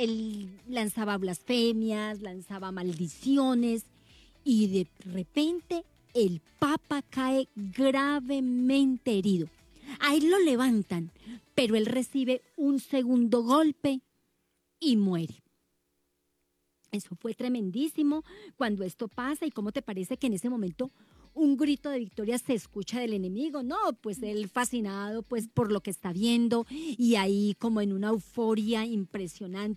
él lanzaba blasfemias, lanzaba maldiciones y de repente el Papa cae gravemente herido. A él lo levantan, pero él recibe un segundo golpe y muere. Eso fue tremendísimo cuando esto pasa. ¿Y cómo te parece que en ese momento un grito de victoria se escucha del enemigo? No, pues él fascinado pues por lo que está viendo y ahí como en una euforia impresionante